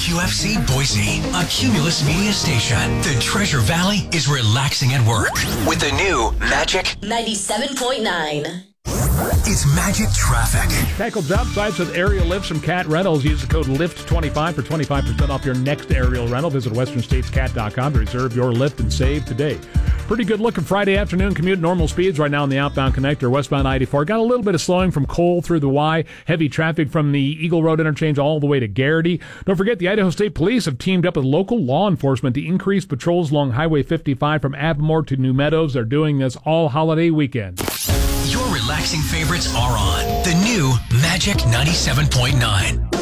WQFC Boise, a Cumulus Media station. The Treasure Valley is relaxing at work with the new Magic 97.9. It's Magic Traffic. Tackle job sites with aerial lifts from Cat Rentals. Use the code LIFT25 for 25% off your next aerial rental. Visit westernstatescat.com to reserve your lift and save today. Pretty good looking Friday afternoon commute. Normal speeds right now on the outbound connector, westbound 94. Got a little bit of slowing from Cole through the Y. Heavy traffic from the Eagle Road interchange all the way to Garrity. Don't forget the Idaho State Police have teamed up with local law enforcement to increase patrols along Highway 55 from Avamore to New Meadows. They're doing this all holiday weekend. Your relaxing favorites are on the new Magic 97.9.